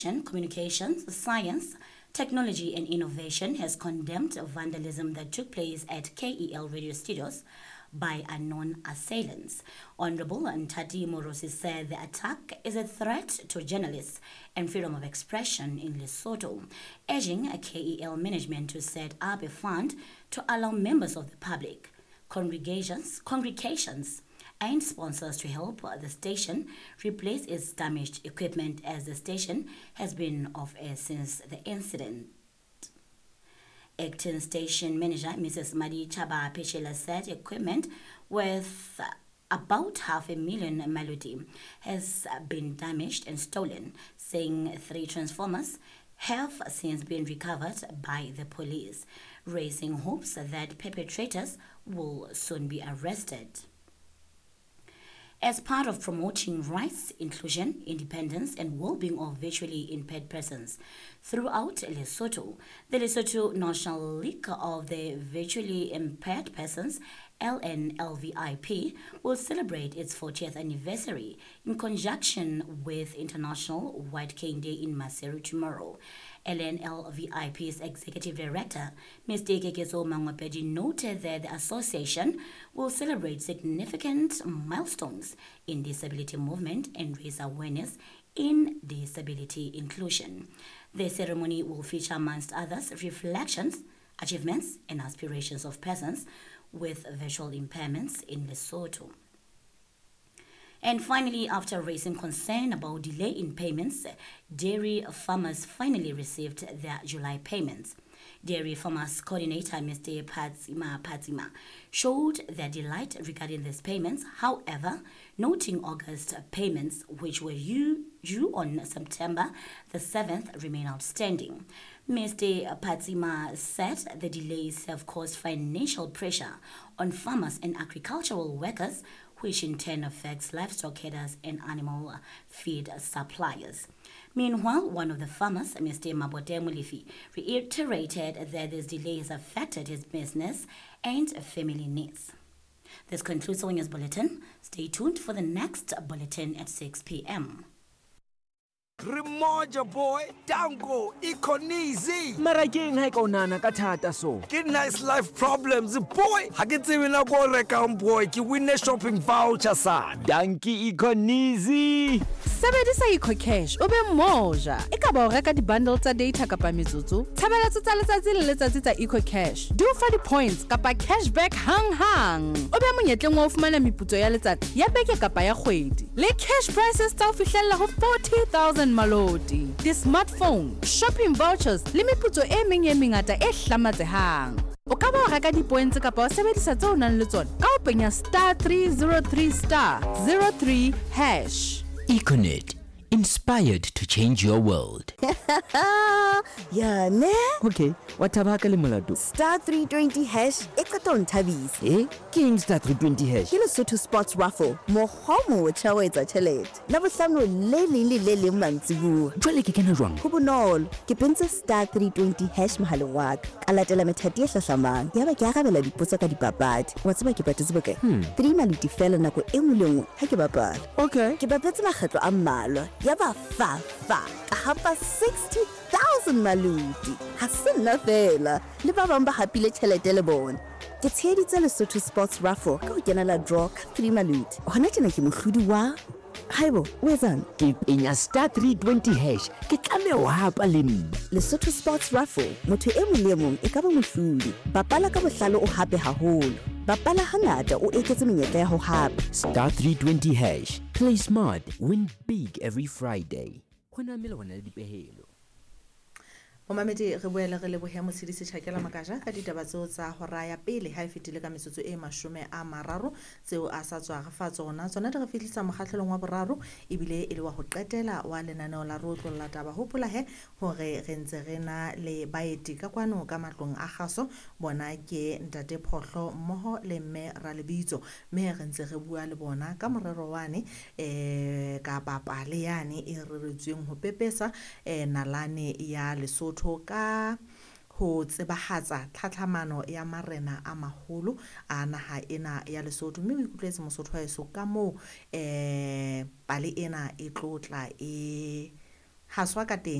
Communications, Science, Technology and Innovation has condemned vandalism that took place at KEL radio studios by unknown assailants. Honorable Ntati Morosi said the attack is a threat to journalists and freedom of expression in Lesotho, urging a KEL management to set up a fund to allow members of the public, congregations, and sponsors to help the station replace its damaged equipment, as the station has been off air since the incident. Acting station manager Mrs. Madi Chaba Pechela said equipment worth about $500,000 Maluti has been damaged and stolen, saying 3 transformers have since been recovered by the police, raising hopes that perpetrators will soon be arrested. As part of promoting rights, inclusion, independence, and well-being of visually impaired persons throughout Lesotho, the Lesotho National League of the Visually Impaired Persons, LNLVIP, will celebrate its 40th anniversary in conjunction with International White Cane Day in Maseru tomorrow. LNLVIP's Executive Director, Mr. Kekezo Mangwapedi, noted that the association will celebrate significant milestones in disability movement and raise awareness in disability inclusion. The ceremony will feature, amongst others, reflections, achievements, and aspirations of persons with visual impairments in Lesotho. And finally, after raising concern about delay in payments, dairy farmers finally received their July payments. Dairy Farmers Coordinator Mr. Patsima showed their delight regarding these payments, however, noting August payments, which were due on September the 7th, remain outstanding. Mr. Patsima said the delays have caused financial pressure on farmers and agricultural workers, which in turn affects livestock herders and animal feed suppliers. Meanwhile, one of the farmers, Mr. Mabote Mulifi, reiterated that this delay has affected his business and family needs. This concludes our news bulletin. Stay tuned for the next bulletin at 6 p.m. Remoja boy, Dango, Ikonizi. Marageng hai ka nana ka thata so. Get nice life problems, boy. Ha ke tsebe na go reka boy, ke win shopping voucher sana. Danki Ikonizi. Sebedisa EcoCash o be moja. E ka ba o reka di-bundle tsa data kapa metsotso. Tshebeletso tsa letsatsi le letsatsi tsa EcoCash. Do for di-points kapa cashback hang. O be monyetleng wa ho fumana meputso ya letsatsi ya beke kapa ya kgwedi. Le cash prices tsa ho fihlella ho 40,000 maloti. Di-smartphone, shopping vouchers le meputso e meng e mengata e hlamatsehang. O ka ba o reka di-points kapa o sebedisa tseo nang le tsona ka ho penya *303*03#. Econet, inspired to change your world. Ya ne? Okay, what tabaka le molato? *320# e qeta ho nthabisa. King *320#. Ke Lesotho Sports Raffle, mohomo o tjha o etsa tjhelete. La bohlano le leng le le leng mantsibuwa. Jwale ke kena jwang? Ho bonolo, ke pentse *320# mohaleng wa ka. Ka latela methati e hlahlamang. Ya ba ke arabela dipotso ka dipapadi. Wa tseba ke patetse bokae? 3 maluti fela nako e nngwe le nngwe ha ke bapala. Okay. Ke bapetse makgetlo a mmalwa. Ya ba fa ka hapa 60,000 maluti. Ha se nna fela. Le ba bang ba hapile tjhelete le bona. Ke tsheditse Lesotho Sports Raffle ka ho kenela draw ka 3 maluti. Hona tjena ke mohlodi wa Haibo, o etsang? Ke penya *320#. Ke tlameha ho hapa le nna. Lesotho Sports Raffle, motho e mong le mong e ka ba mohlodi. Bapala ka bohlalo o hape haholo. Bapala hangata o eketse menyetla ya ho hapa. *320#. Play smart, win big every Friday. Hona mele hona le dipehelo. Mamedi re boela re lebohe motshedisi Tjhakela Makaja ka ditaba tseo tsa hora ya pele ha e fetile ka metsotso e 30 tseo a sa tswa ga fa tsona di re fihlisa mokgahlelong wa boraro ebile e le wa ho qetela wa lenaneo la rotlo la taba hopola he hore re ntse re na le baeti ka kwano ka matlong a kgaso bona ke Ntate Photlo mmoho le mme Ralebitso mme re ntse re bua le bona ka morero wane ka papa le yane e reretsweng ho pepesa nalane ya Lesotho ka ho tsebahatsa tlhatlhamano ya marena a maholo a naha ena ya Lesotho mme o ikutlwetse Mosotho wa eso ka mo pale ena e tlotla e haswa ka teng